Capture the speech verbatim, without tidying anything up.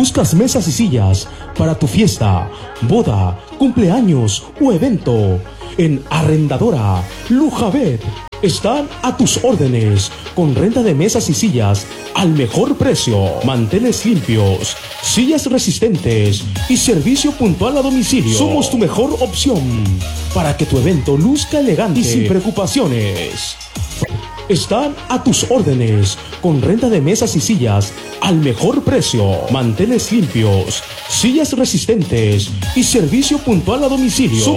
¿Buscas mesas y sillas para tu fiesta, boda, cumpleaños o evento? En Arrendadora Lujabet están a tus órdenes, con renta de mesas y sillas al mejor precio, manteles limpios, sillas resistentes y servicio puntual a domicilio. Somos tu mejor opción para que tu evento luzca elegante y sin preocupaciones. Están a tus órdenes, con renta de mesas y sillas al mejor precio, manteles limpios, sillas resistentes y servicio puntual a domicilio.